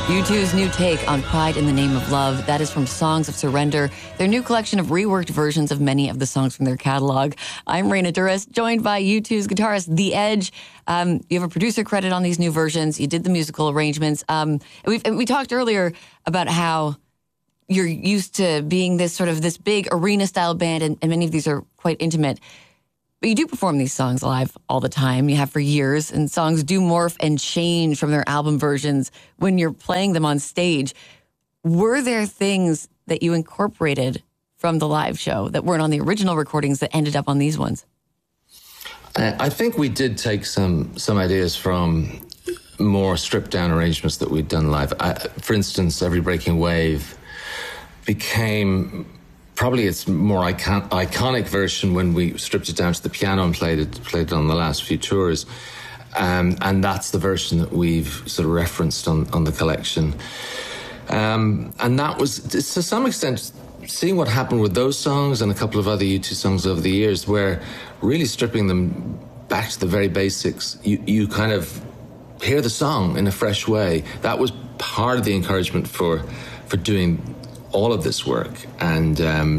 U2's new take on Pride in the Name of Love. That is from Songs of Surrender, their new collection of reworked versions of many of the songs from their catalog. I'm Raina Douris, joined by U2's guitarist, The Edge. You have a producer credit on these new versions. You did the musical arrangements. We talked earlier about how you're used to being this big arena-style band, and many of these are quite intimate. But you do perform these songs live all the time. You have for years, and songs do morph and change from their album versions when you're playing them on stage. Were there things that you incorporated from the live show that weren't on the original recordings that ended up on these ones? I think we did take some ideas from more stripped-down arrangements that we'd done live. For instance, Every Breaking Wave became probably its more iconic version when we stripped it down to the piano and played it on the last few tours. And that's the version that we've sort of referenced on the collection. And that was, to some extent, seeing what happened with those songs and a couple of other U2 songs over the years, where really stripping them back to the very basics, you kind of hear the song in a fresh way. That was part of the encouragement for doing all of this work. And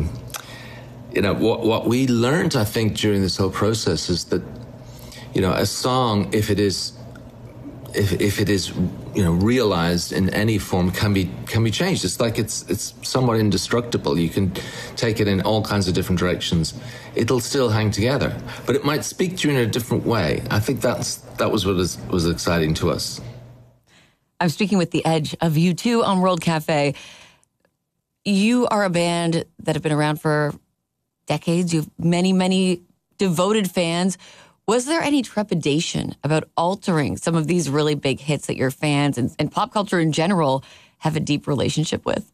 what we learned, I think, during this whole process is that a song, if it is realized in any form, can be changed. It's like it's somewhat indestructible. You can take it in all kinds of different directions. It'll still hang together, but it might speak to you in a different way. I think that was what was exciting to us. I'm speaking with The Edge of U2 on World Cafe. You are a band that have been around for decades. You have many, many devoted fans. Was there any trepidation about altering some of these really big hits that your fans and pop culture in general have a deep relationship with?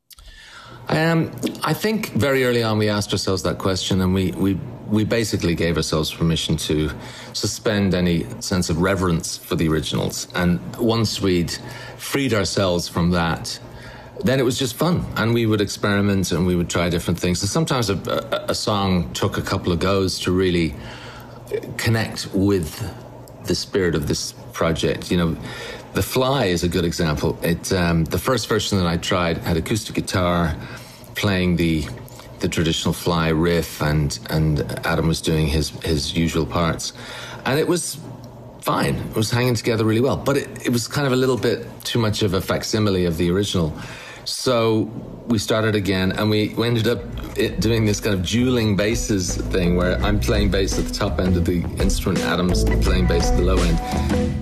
I think very early on we asked ourselves that question, and we basically gave ourselves permission to suspend any sense of reverence for the originals. And once we'd freed ourselves from that, then it was just fun, and we would experiment and we would try different things. And sometimes a song took a couple of goes to really connect with the spirit of this project. The Fly is a good example. The first version that I tried had acoustic guitar playing the traditional Fly riff, and Adam was doing his usual parts, and it was fine. It was hanging together really well, but it was kind of a little bit too much of a facsimile of the original. So we started again, and we ended up doing this kind of dueling basses thing where I'm playing bass at the top end of the instrument, Adam's playing bass at the low end.